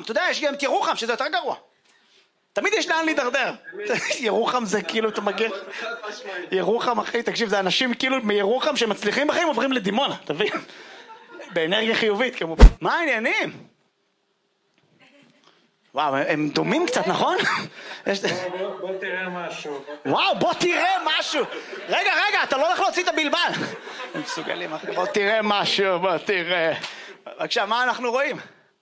אתה יודע, יש גם את ירוחם, שזה יותר גרוע. תמיד יש לאן להידרדר. ירוחם זה כאילו, אתה מגיע... ירוחם, אחי, תקשיב, זה אנשים כאילו מירוחם שמצליחים בחיים עוברים לדימונה, תבין? באנרגיה חיובית, כמובן. מה העניינים? וואו, הם דומים קצת, נכון? בוא תראה משהו. וואו, בוא תראה משהו. רגע, אתה לא הולך להוציא את הבלבל. הם מסוגלים, אחי. בוא תראה משהו, בוא תראה. בבקשה, מה אנחנו רואים?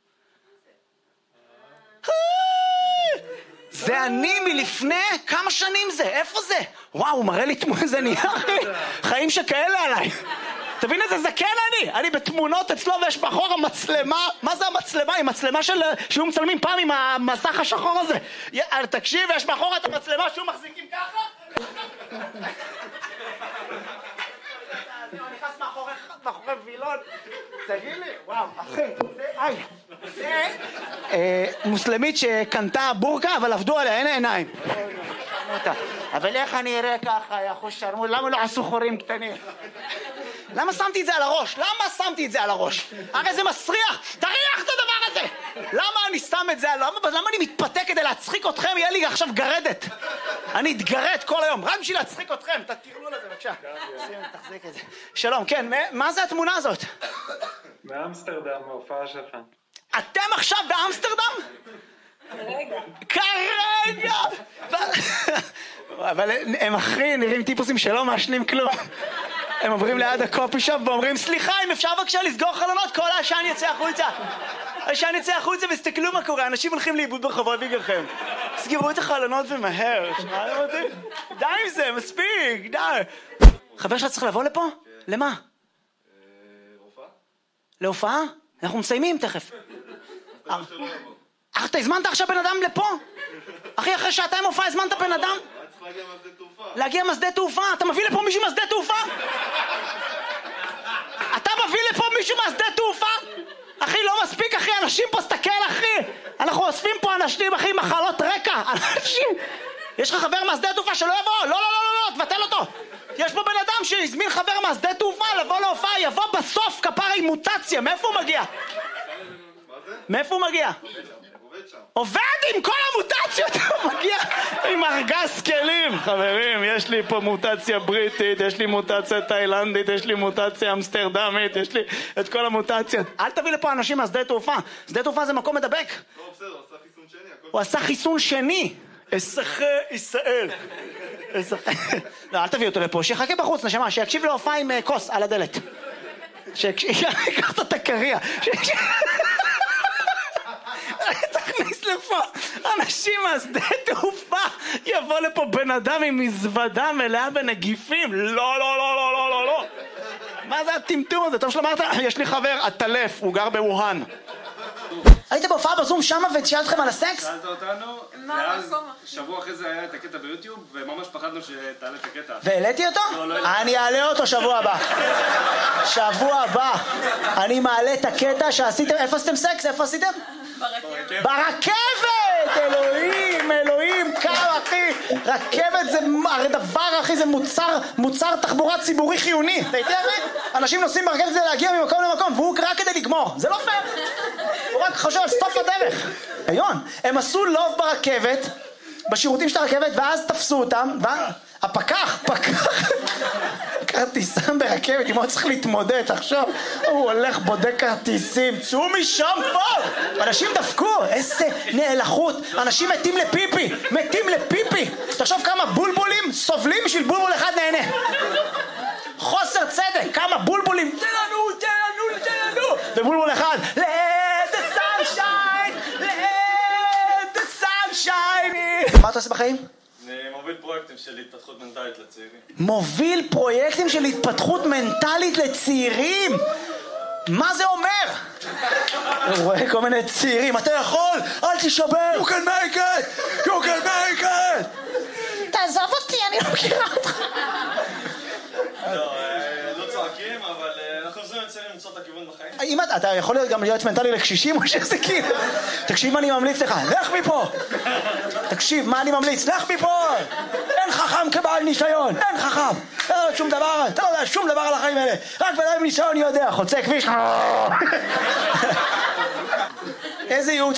זה אני מלפני כמה שנים זה? איפה זה? וואו, הוא מראה לי תמונה, זה נהיה, אחי. חיים שכאלה עליי. תבין איזה זקן אני בתמונות אצלו ויש מאחור המצלמה. מה זה המצלמה? היא מצלמה שהוא מצלמים פעם עם המסך השחור הזה. תקשיב, יש מאחור את המצלמה שהוא מחזיקים ככה. אני נכנס מאחורי וילון. תגיד לי, וואו, אחי, זה מוסלמית שקנתה בורקה אבל עבדו עליה, אין עיניים. אבל איך אני אראה ככה, יא חוש שרמוט? למה לא עשו חורים קטנים? למה שמתי את זה על הראש? למה שמתי את זה על הראש? הרי זה מסריח! תריח את הדבר הזה! למה אני שם את זה? למה אני מתפתה כדי להצחיק אתכם? יהיה לי עכשיו גרדת. אני אתגרד כל היום, רק בשביל להצחיק אתכם. תראו לזה, בבקשה. תחזיק את זה. שלום, כן, מה זה התמונה הזאת? באמסטרדם, ההופעה שלך. אתם עכשיו באמסטרדם? כרגע! אבל הם אחי, נראים טיפוסים שלא מעשנים כלום. הם עוברים ליד הקופי שופ ואומרים, סליחה, אם אפשר בבקשה לסגור חלונות, כל העשן יצא החוצה. העשן יצא החוצה וסתכלו מה קורה, אנשים הולכים לאיבוד ברחובות בגללכם. סגרו את החלונות ומהר. די עם זה, מספיק, די. חבר שלך צריך לבוא לפה? למה? להופעה? להופעה? אנחנו מסיימים תכף. אתה הזמנת עכשיו בן אדם לפה? אחי, אחרי שעתיים הופעה הזמנת בן אדם? להגיע משדה תעופה. להגיע משדה תעופה? אתה מביא לפה מישהו משדה תעופה? אתה מביא לפה מישהו משדה תעופה? אחי, לא מספיק, אחי, אנשים פה, סתכל, אחי. אנחנו אוספים פה אנשים, אחי, מחלות רקע. אנשים... יש לך חבר משדה תעופה שלא יבוא? לא, תבטל אותו. יש פה בן אדם שהזמין חבר משדה תעופה לבוא להופעה, יבוא בסוף כפרה עם מוטציה. מאיפה הוא מגיע? מאיפה הוא מגיע? עובד עם כל המוטציות, הוא מגיע עם ארגז כלים. חברים, יש לי פה מוטציה בריטית, יש לי מוטציה תאילנדית, יש לי מוטציה אמסטרדמית, יש לי את כל המוטציות. אל תביא לפה אנשים מהשדה תעופה. שדה תעופה זה מקום מדבק. לא, בסדר, הוא עשה חיסון שני. הוא עשה חיסון שני. אסחי ישראל. לא, אל תביא אותו לפה, שיחכה בחוץ, נשמה, שיקשיב להופעה עם כוס על הדלת. שיקח את הקריה. תכניס לפה אנשים מהשדה תעופה, יבוא לפה בן אדם עם מזוודה מלאה בנגיפים. לא. מה זה הטמטום הזה? טוב שלומרת, יש לי חבר עטלף, הוא גר בווהאן. היית בהופעה בזום שמה ושאלת אתכם על הסקס? שאלת אותנו, ואז שבוע אחרי זה היה את הקטע ביוטיוב, וממש פחדנו שתעלה את הקטע. והעליתי אותו? לא העליתי. אני אעלה אותו שבוע הבא. שבוע הבא אני מעלה את הקטע שעשיתם. איפה עשיתם סקס? איפה עשיתם? ברכבת! אלוהים, כמה אחי. רכבת זה דבר אחי, זה מוצר תחבורה ציבורי חיוני. אתה יודע אחי? אנשים נוסעים ברכבת כדי להגיע ממקום למקום, והוא רק כדי לגמור. זה לא פייר. הוא רק חושב על סוף הדרך. היום, הם עשו לוב ברכבת, בשירותים של הרכבת, ואז תפסו אותם, הפקח, כרטיסם ברכבת, אם הוא צריך להתמודד, עכשיו הוא הולך בודק כרטיסים, צאו משם כבר, אנשים דפקו, איזה נאלחות, אנשים מתים לפיפי, תחשוב כמה בולבולים סובלים בשביל בולבול אחד נהנה, חוסר צדק, כמה בולבולים, תן לנו, ובולבול אחד, let the sunshine, מה אתה עושה בחיים? אני מוביל פרויקטים של התפתחות מנטלית לצעירים. מוביל פרויקטים של התפתחות מנטלית לצעירים? מה זה אומר? הוא רואה כל מיני צעירים, אתה יכול, אל תשבר, you can make it. תעזוב אותי, אני לא מכירה אותך. לא צועקים, אבל אנחנו עוזרים לצעירים למצוא את הכיוון בחיים. אם אתה יכול להיות גם להיות מנטלי לקשישים או שזה כאילו? תקשיב מה אני ממליץ לך, לך מפה. תקשיב מה אני ממליץ, לך מפה. אין חכם כבעל ניסיון, אין חכם. לא יודע שום דבר, אתה לא יודע שום דבר על החיים האלה. רק בן אדם ניסיון יודע, חוצה כביש. איזה ייעוץ